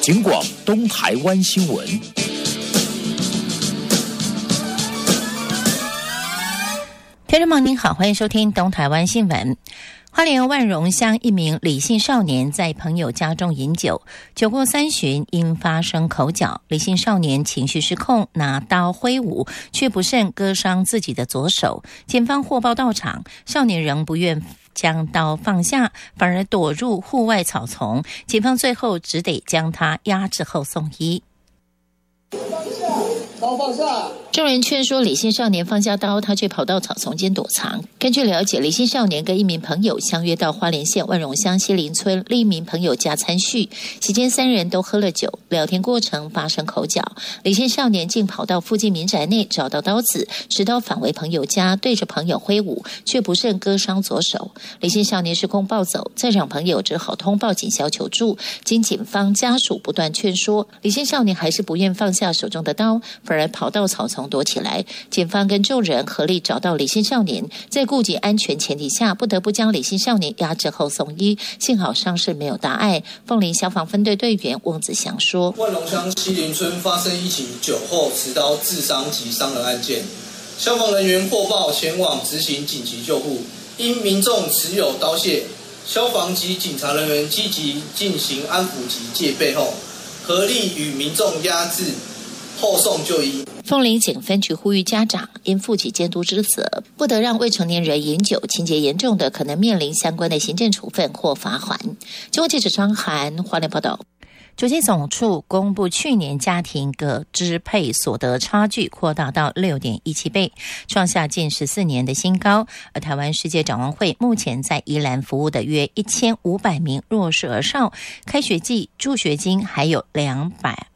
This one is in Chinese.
警广东台湾新闻。 听众朋友您好，欢迎收听东台湾新闻。花莲万荣乡一名李姓少年在朋友家中饮酒，酒过三巡，因发生口角，李姓少年情绪失控，拿刀挥舞，却不慎割伤自己的左手。警方获报到场，少年仍不愿将刀放下，反而躲入户外草丛，警方最后只得将他压制后送医。 刀放下！ 众人劝说李姓少年放下刀，他却跑到草丛间躲藏。根据了解，李姓少年跟一名朋友相约到花莲县万荣乡西林村另一名朋友家餐叙，期间三人都喝了酒，聊天过程发生口角，李姓少年竟跑到附近民宅内找到刀子，持刀返回朋友家，对着朋友挥舞，却不慎割伤左手。李姓少年失控暴走，在场朋友只好通报警消求助。经警方家属不断劝说，李姓少年还是不愿放下手中的刀，反而跑到草丛躲起来。警方跟众人合力找到李姓少年，在顾及安全前提下，不得不将李姓少年压制后送医，幸好伤势没有大碍。凤林消防分队队员翁子祥说： 万荣乡西林村发生一起酒后持刀自伤及伤人案件，消防人员获报前往执行紧急救护，因民众持有刀械，消防及警察人员积极进行安抚及戒备后，合力与民众压制后送就医。 凤林警分局呼吁家长应负起监督之责，不得让未成年人饮酒，情节严重的可能面临相关的行政处分或罚锾。中国记者张涵花莲报道。主计总处公布去年家庭各支配所得差距扩大到 6.17 倍，创下近14年的新高。而台湾世界展望会目前在宜兰服务的约1500名弱势儿少，开学季助学金还有200